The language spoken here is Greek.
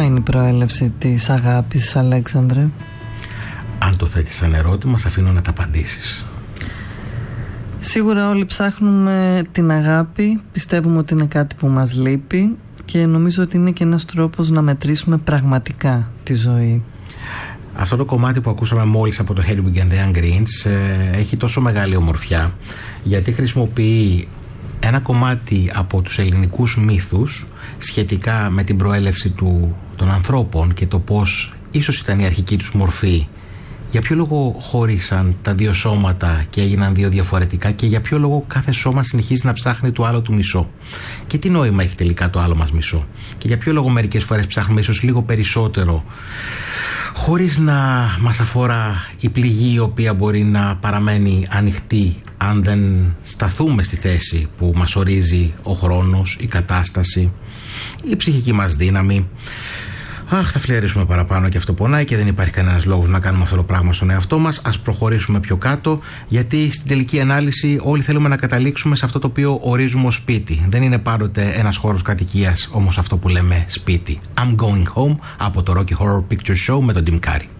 είναι η προέλευση της αγάπης, Αλέξανδρε? Αν το θέτεις σαν ερώτημα, σε αφήνω να τα απαντήσεις. Σίγουρα όλοι ψάχνουμε την αγάπη, πιστεύουμε ότι είναι κάτι που μας λείπει και νομίζω ότι είναι και ένας τρόπος να μετρήσουμε πραγματικά τη ζωή. Αυτό το κομμάτι που ακούσαμε μόλις από το Hedwig and the Young Greens έχει τόσο μεγάλη ομορφιά, γιατί χρησιμοποιεί ένα κομμάτι από τους ελληνικούς μύθους σχετικά με την προέλευση των ανθρώπων και το πώς ίσως ήταν η αρχική τους μορφή. Για ποιο λόγο χωρίσαν τα δύο σώματα και έγιναν δύο διαφορετικά και για ποιο λόγο κάθε σώμα συνεχίζει να ψάχνει το άλλο του μισό. Και τι νόημα έχει τελικά το άλλο μας μισό. Και για ποιο λόγο μερικές φορές ψάχνουμε ίσως λίγο περισσότερο χωρίς να μας αφορά η πληγή η οποία μπορεί να παραμένει ανοιχτή αν δεν σταθούμε στη θέση που μας ορίζει ο χρόνος, η κατάσταση, η ψυχική μας δύναμη. Αχ, θα φλιαρίσουμε παραπάνω και αυτό πονάει και δεν υπάρχει κανένας λόγος να κάνουμε αυτό το πράγμα στον εαυτό μας. Ας προχωρήσουμε πιο κάτω, γιατί στην τελική ανάλυση όλοι θέλουμε να καταλήξουμε σε αυτό το οποίο ορίζουμε ως σπίτι. Δεν είναι πάντοτε ένας χώρος κατοικίας όμως αυτό που λέμε σπίτι. I'm going home από το Rocky Horror Picture Show με τον Tim Curry.